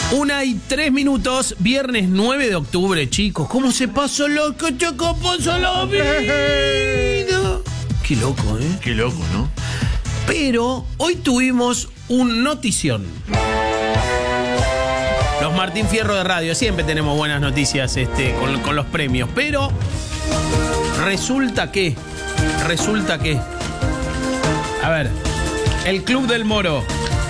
1:03, viernes 9 de octubre, chicos. ¿Cómo se pasó loco, chico? Pasó la vida. Qué loco, ¿eh? Qué loco, ¿no? Pero hoy tuvimos un notición. Los Martín Fierro de Radio, siempre tenemos buenas noticias con los premios, pero resulta que, a ver, el Club del Moro,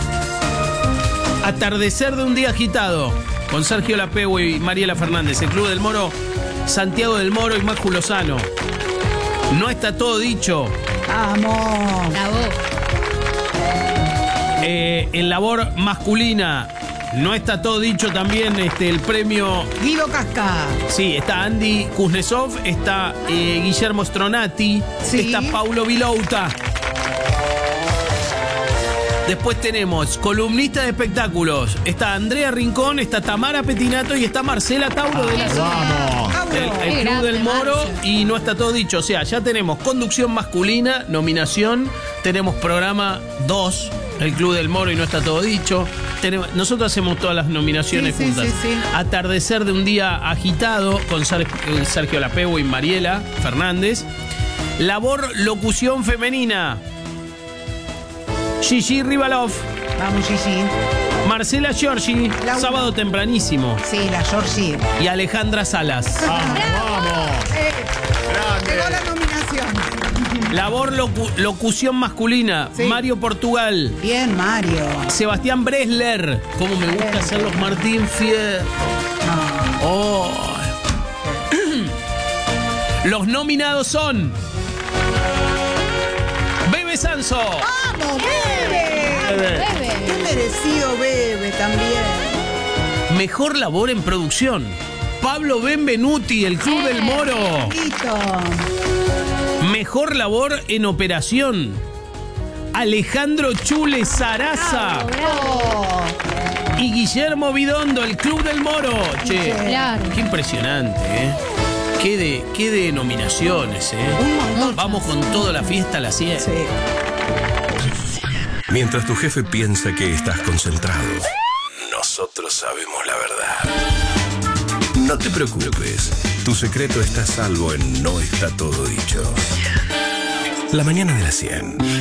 Atardecer de un día agitado, con Sergio Lapeu y Mariela Fernández, el Club del Moro, Santiago del Moro y Maju Lozano. No está todo dicho. ¡Vamos! Bravo. En labor masculina, no está todo dicho también el premio. Guido Casca. Sí, está Andy Kuznetsov, está Guillermo Stronati, Sí. está Paulo Vilouta. Después tenemos columnista de espectáculos, está Andrea Rincón, está Tamara Petinato y está Marcela Tauro de la ¡Vamos! el Qué Club del grande, Moro. Marce. Y no está todo dicho, o sea, ya tenemos conducción masculina, nominación, tenemos programa 2, el Club del Moro y no está todo dicho. Nosotros hacemos todas las nominaciones Sí, sí, juntas. sí, sí. Atardecer de un día agitado con Sergio Lapeu y Mariela Fernández. Labor locución femenina, Gigi Rivalov, Vamos, Gigi. Marcela Giorgi, Laura. sábado tempranísimo, Sí, la Georgie. y Alejandra Salas. ¡Vamos! Llegó la ¡Grande! nominación. Labor locución masculina, Sí. Mario Portugal, Bien, Mario. Sebastián Bresler. Como me gusta hacer los Martín Fierro. No. Oh. Los nominados son Bebe Sanso, ¡Vamos, Bebe! Bebe. ¡Qué merecido Bebe también! mejor labor en producción, Pablo Benvenuti, el Club del Moro. Listo. Mejor labor en operación, Alejandro Chule Sarasa Bravo. y Guillermo Vidondo, el Club del Moro. Che, Claro. qué impresionante, ¿eh? Qué de nominaciones, ¿eh? Un montón. Vamos con toda la fiesta a las 100. Sí. Mientras tu jefe piensa que estás concentrado, nosotros sabemos la verdad. No te preocupes, tu secreto está a salvo en No está todo dicho. La mañana de las 100.